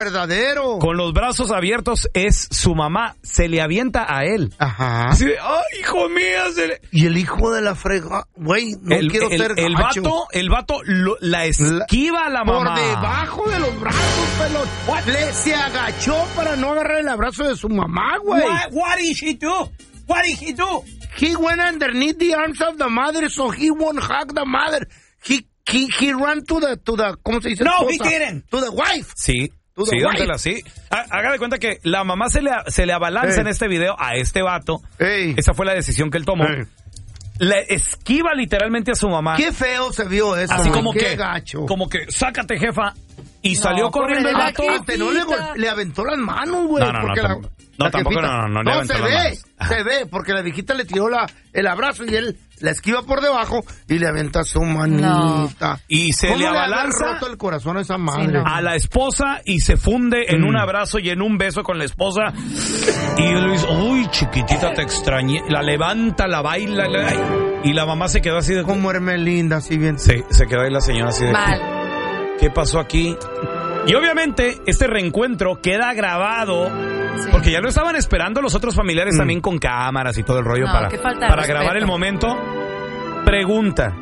verdadero. Con los brazos abiertos es su mamá. Se le avienta a él. Ajá. Así de, ¡ay, hijo mío! Y el hijo de la frega, güey, no quiero ser gacho. El vato la esquiva a la mamá. Por debajo de los brazos, pelón. Se agachó para no agarrar el abrazo de su mamá, güey. What did he do? What did he do? He went underneath the arms of the mother, so he won't hug the mother. He ran to the ¿cómo se dice? No, he didn't. To the wife. Sí. Sí, dántela así. Haga de cuenta que la mamá se le abalanza en este video a este vato. Esa fue la decisión que él tomó. Le esquiva literalmente a su mamá. Qué feo se vio eso. Así como qué que, gacho. Como que, sácate, jefa. Y salió corriendo el vato. No le aventó las manos, güey. No, tampoco le aventó las manos. Se ve, porque la viejita le tiró el abrazo y él la esquiva por debajo y le aventa su manita. Y se le abalanza. Le ha roto el corazón a esa madre. A la esposa y se funde en un abrazo y en un beso con la esposa. Y él dice, uy, chiquitita, te extrañé. La levanta, la baila. Y la mamá se quedó así de... Como Hermelinda, así bien. Sí, se quedó ahí la señora así de... Mal. ¿Qué pasó aquí? Y obviamente este reencuentro queda grabado porque ya lo estaban esperando los otros familiares también con cámaras y todo el rollo para grabar el momento. Pregunta,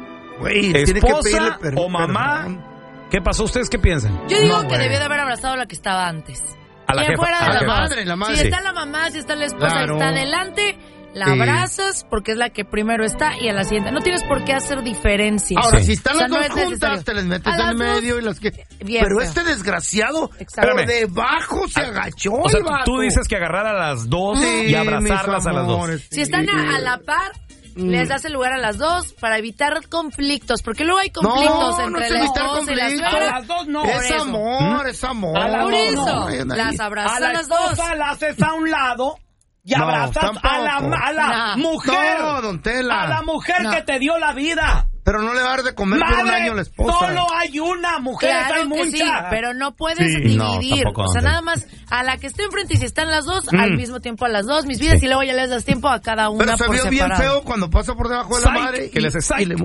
¿esposa o mamá? ¿Qué pasó? ¿Ustedes qué piensan? Yo digo que debió de haber abrazado a la que estaba antes. A la jefa, fuera de la madre. Si está la mamá, si está la esposa, está adelante... La abrazas porque es la que primero está y a la siguiente. No tienes por qué hacer diferencia. Ahora, si están las dos juntas, te les metes en medio y las que... Bien, pero este desgraciado, por debajo se agachó. O sea, tú dices que agarrar a las dos y abrazarlas a las dos. Si están a la par, les das el lugar a las dos para evitar conflictos. Porque luego hay conflictos entre la esposa y la suegra. A las dos no. Es amor, es amor. Por eso, las abrazas a las dos. La haces a un lado. Y abrazas a la mujer. No, don Tela. A la mujer que te dio la vida. Pero no le va a dar de comer por un año a la esposa. Solo hay una mujer, claro hay muchas. Sí, pero no puedes dividir. Tampoco, o sea, nada más a la que esté enfrente y si están las dos, al mismo tiempo a las dos, mis vidas, y luego ya les das tiempo a cada una. Pero se vio bien feo cuando pasa por debajo de la madre. Que les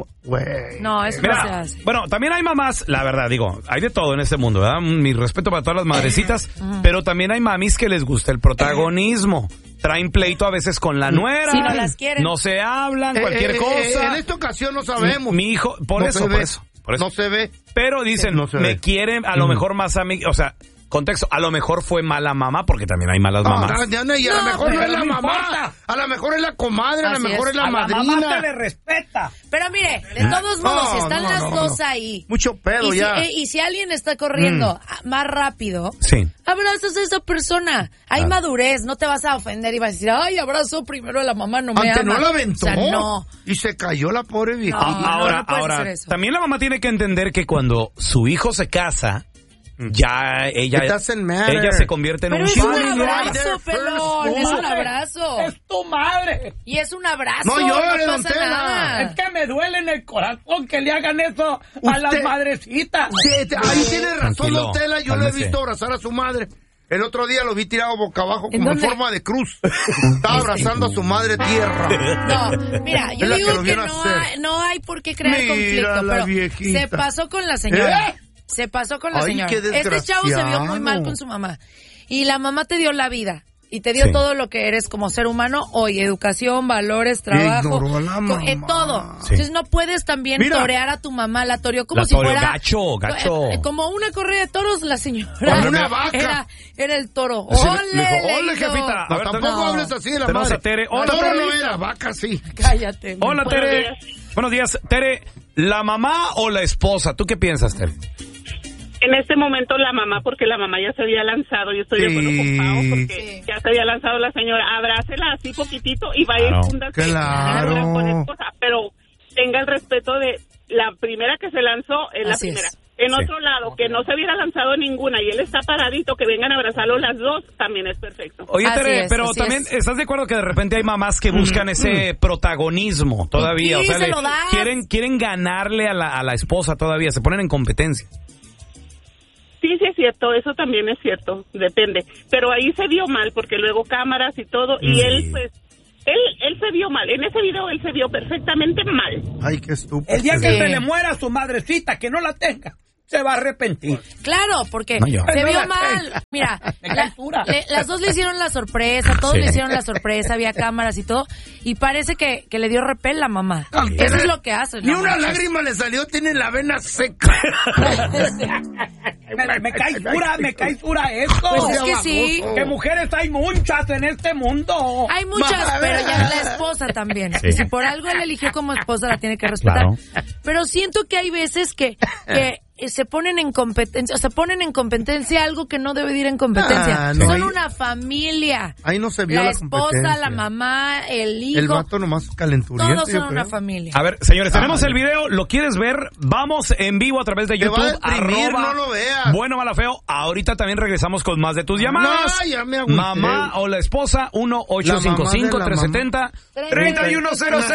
No, eso no se hace. Bueno, también hay mamás, la verdad, digo, hay de todo en este mundo, ¿verdad? Mi respeto para todas las madrecitas, pero también hay mamis que les gusta el protagonismo. Traen pleito a veces con la nuera. Si no las quieren. No se hablan, cualquier cosa. En esta ocasión no sabemos. Mi hijo, por eso. No se ve. Pero dicen, me quieren a lo mejor más a mí, o sea, contexto, a lo mejor fue mala mamá, porque también hay malas mamás. Y a lo mejor no es la mamá, a lo mejor es la comadre, a lo mejor es la madrina. A la mamá se le respeta. Pero mire, de todos modos, si están las dos ahí. Mucho pedo ya. Y si alguien está corriendo más rápido, sí, abrazas a esa persona. Hay madurez, no te vas a ofender y vas a decir, ay, abrazo primero a la mamá, no me ama. No la aventó. O sea, no. Y se cayó la pobre viejita. Ahora, también la mamá tiene que entender que cuando su hijo se casa, ya ella se convierte en pero un es un abrazo, pelón, es un abrazo. Es tu madre. Y es un abrazo, no llores, pasa nada. Es que me duele en el corazón que le hagan eso a las madrecitas. Ahí tiene razón, don Tela, yo cálmese. lo he visto abrazar a su madre. El otro día lo vi tirado boca abajo como en forma de cruz. Estaba abrazando a su madre tierra. No, mira, yo digo que no hay por qué crear conflicto, pero viejita. Se pasó con la señora. Se pasó con la señora. Este chavo se vio muy mal con su mamá. Y la mamá te dio la vida. Y te dio todo lo que eres como ser humano hoy. Educación, valores, trabajo. Todo. Sí. Entonces no puedes también torear a tu mamá. La toreó como si fuera... Gacho. Como una corrida de toros, la señora. Como una vaca. Era el toro. ¡Ole, jefita! No, tampoco hables así de la madre. Tere. Hola, toro no era, vaca sí. Cállate. Hola, Tere. Buenos días, Tere. ¿La mamá o la esposa? ¿Tú qué piensas, Tere? En este momento la mamá, porque la mamá ya se había lanzado, yo estoy de acuerdo con Pao, porque ya se había lanzado la señora, abrácela así poquitito y vaya y fúndase con esposa, pero tenga el respeto de la primera que se lanzó, es la primera. En otro lado, que no se hubiera lanzado ninguna y él está paradito, que vengan a abrazarlo las dos, también es perfecto. Oye, Tere, pero también, ¿estás de acuerdo que de repente hay mamás que buscan ese protagonismo todavía? Sí, o sea, quieren ganarle a la esposa todavía, se ponen en competencia. Sí, es cierto, eso también es cierto, depende. Pero ahí se vio mal, porque luego cámaras y todo, y él, pues, él se vio mal. En ese video él se vio perfectamente mal. Ay, qué estúpido. El día que se le muera a su madrecita, que no la tenga. se va a arrepentir. Claro, porque se vio mal. Mira, las dos le hicieron la sorpresa, todos le hicieron la sorpresa, había cámaras y todo, y parece que le dio repel la mamá. Eso es lo que hace. Ni una lágrima le salió, tiene la vena seca. me cae dura esto. Pues es que sí. Que mujeres hay muchas en este mundo. Hay muchas, pero ya la esposa también. Sí. Si por algo él eligió como esposa, la tiene que respetar. Claro. Pero siento que hay veces que se ponen en competencia algo que no debe de ir en competencia. Son una familia. Ahí no se vio la esposa, la mamá, el hijo. El vato nomás calenturiento. Todos son una familia. A ver, señores, tenemos el video. ¿Lo quieres ver? Vamos en vivo a través de YouTube. No lo veas. Bueno, mala, feo. Ahorita también regresamos con más de tus llamadas. No, ya me agüité. Mamá o la esposa, 1-855-370-3100.